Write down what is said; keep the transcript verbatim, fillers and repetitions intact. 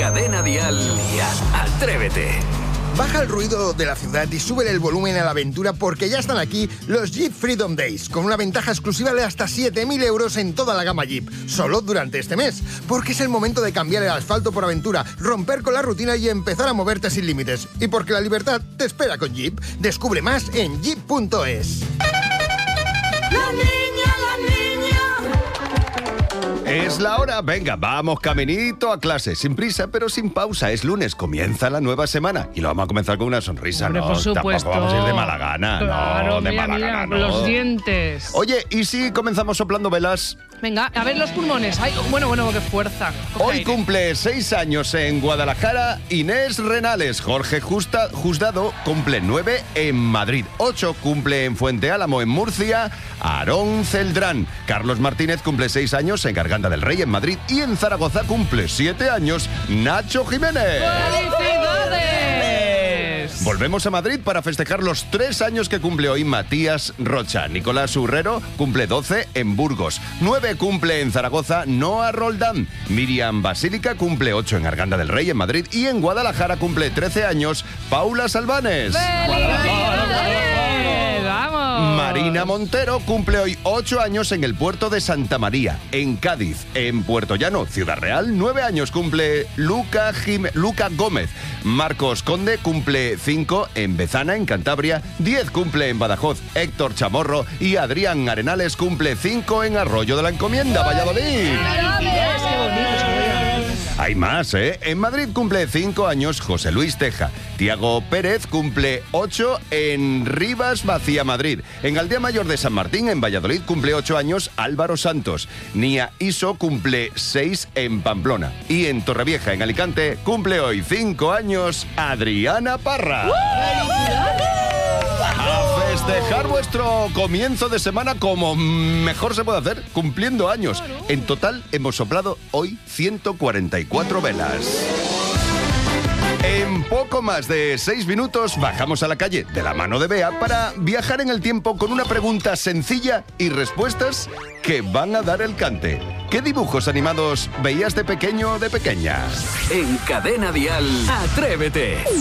Cadena Dial y Atrévete. Baja el ruido de la ciudad y sube el volumen a la aventura porque ya están aquí los Jeep Freedom Days, con una ventaja exclusiva de hasta siete mil euros en toda la gama Jeep, solo durante este mes. Porque es el momento de cambiar el asfalto por aventura, romper con la rutina y empezar a moverte sin límites. Y porque la libertad te espera con Jeep. Descubre más en jeep punto es. La niña, la niña. Es la hora, venga, vamos caminito a clase, sin prisa pero sin pausa. Es lunes, comienza la nueva semana y lo vamos a comenzar con una sonrisa. Hombre, no, por supuesto. Tampoco vamos a ir de mala gana, claro, no, de mira, mala mira, gana, con no. los dientes. Oye, ¿y si comenzamos soplando velas? Venga, a ver los pulmones. Ay, bueno, bueno, qué fuerza. Coge Hoy aire. cumple seis años en Guadalajara Inés Renales. Jorge Justa, Juzgado cumple nueve en Madrid. Ocho cumple en Fuente Álamo, en Murcia. Aarón Celdrán. Carlos Martínez cumple seis años en Garganta del Rey, en Madrid. Y en Zaragoza cumple siete años Nacho Jiménez. ¡Felicidades! Volvemos a Madrid para festejar los tres años que cumple hoy Matías Rocha. Nicolás Urrero cumple doce en Burgos. nueve cumple en Zaragoza Noa Roldán. Miriam Basílica cumple ocho en Arganda del Rey, en Madrid. Y en Guadalajara cumple trece años Paula Salvanes. ¡Felicidades! ¡Vamos! Marina Montero cumple hoy ocho años en el puerto de Santa María, en Cádiz. En Puerto Llano, Ciudad Real, nueve años cumple Luca, Jim... Luca Gómez. Marcos Conde cumple cinco en Bezana, en Cantabria. diez cumple en Badajoz Héctor Chamorro. Y Adrián Arenales cumple cinco en Arroyo de la Encomienda, Valladolid. Hay más, ¿eh? En Madrid cumple cinco años José Luis Teja. Tiago Pérez cumple ocho en Rivas Vacía, Madrid. En Aldea Mayor de San Martín, en Valladolid, cumple ocho años Álvaro Santos. Nia Iso cumple seis en Pamplona. Y en Torrevieja, en Alicante, cumple hoy cinco años Adriana Parra. A festejar vuestro comienzo de semana como mejor se puede hacer, cumpliendo años. En total hemos soplado hoy ciento cuarenta y cuatro velas. En poco más de seis minutos bajamos a la calle de la mano de Bea para viajar en el tiempo con una pregunta sencilla y respuestas que van a dar el cante. ¿Qué dibujos animados veías de pequeño o de pequeña? En Cadena Dial, Atrévete.